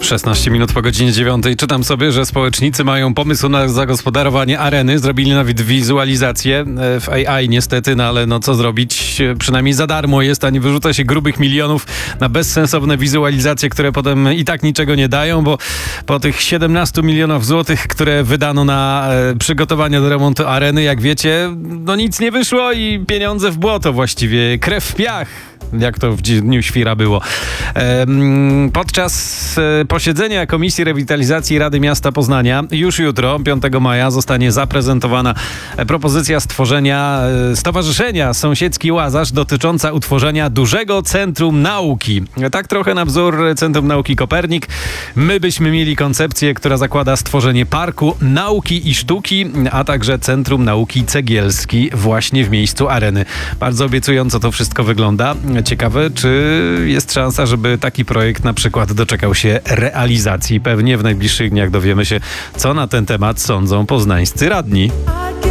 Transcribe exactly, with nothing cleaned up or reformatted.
szesnaście minut po godzinie dziewiątej. Czytam sobie, że społecznicy mają pomysł na zagospodarowanie areny. Zrobili nawet wizualizację w A I niestety, no ale no co zrobić? Przynajmniej za darmo jest, a nie wyrzuca się grubych milionów na bezsensowne wizualizacje, które potem i tak niczego nie dają, bo po tych siedemnastu milionach złotych, które wydano na e, przygotowanie do remontu areny, jak wiecie, no nic nie wyszło i pieniądze w błoto właściwie. Krew w piach. Jak to w Dniu Świra było. Podczas posiedzenia Komisji Rewitalizacji Rady Miasta Poznania już jutro, piątego maja, zostanie zaprezentowana propozycja stworzenia Stowarzyszenia Sąsiedzki Łazarz dotycząca utworzenia dużego centrum nauki. Tak trochę na wzór Centrum Nauki Kopernik. My byśmy mieli koncepcję, która zakłada stworzenie parku nauki i sztuki, a także Centrum Nauki Cegielski właśnie w miejscu areny. Bardzo obiecująco to wszystko wygląda. Ciekawe, czy jest szansa, żeby taki projekt na przykład doczekał się realizacji. Pewnie w najbliższych dniach dowiemy się, co na ten temat sądzą poznańscy radni.